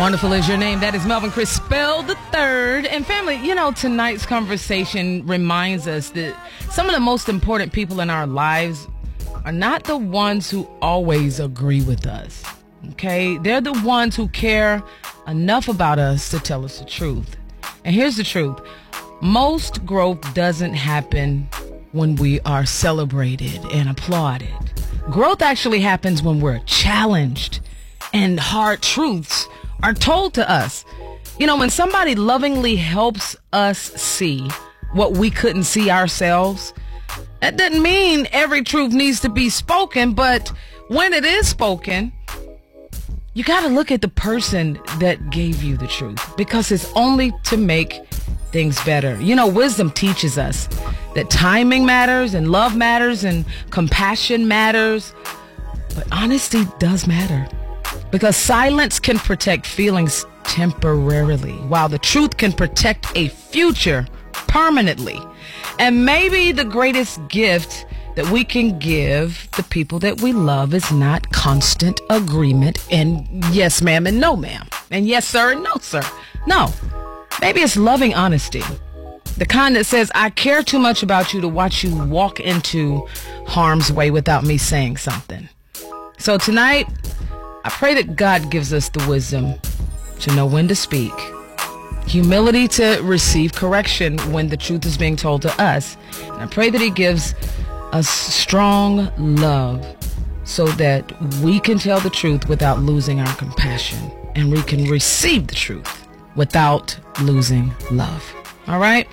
Wonderful is your name. That is Melvin Crispell III. And family, tonight's conversation reminds us that some of the most important people in our lives are not the ones who always agree with us. Okay? They're the ones who care enough about us to tell us the truth. And here's the truth. Most growth doesn't happen when we are celebrated and applauded. Growth actually happens when we're challenged and hard truths are told to us. When somebody lovingly helps us see what we couldn't see ourselves, that doesn't mean every truth needs to be spoken, but when it is spoken, you got to look at the person that gave you the truth, because it's only to make things better. Wisdom teaches us that timing matters and love matters and compassion matters, but honesty does matter. Because silence can protect feelings temporarily, while the truth can protect a future permanently. And maybe the greatest gift that we can give the people that we love is not constant agreement and yes, ma'am, and no, ma'am, and yes, sir, and no, sir. No, maybe it's loving honesty. The kind that says, I care too much about you to watch you walk into harm's way without me saying something. So tonight, I pray that God gives us the wisdom to know when to speak, humility to receive correction when the truth is being told to us. And I pray that He gives us strong love so that we can tell the truth without losing our compassion, and we can receive the truth without losing love. All right?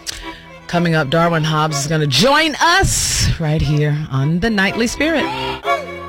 Coming up, Darwin Hobbs is going to join us right here on The Nightly Spirit.